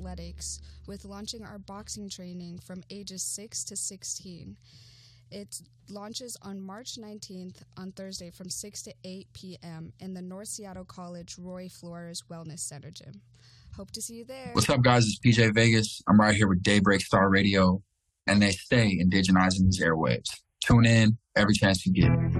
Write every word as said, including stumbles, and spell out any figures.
athletics with launching our boxing training from ages six to sixteen. It launches on March nineteenth on Thursday from six to eight p.m. in the North Seattle College Roy Flores Wellness Center gym. Hope to see you there. What's up, guys? It's P J Vegas. I'm right here with Daybreak Star Radio, and they stay indigenizing these airwaves. Tune in every chance you get.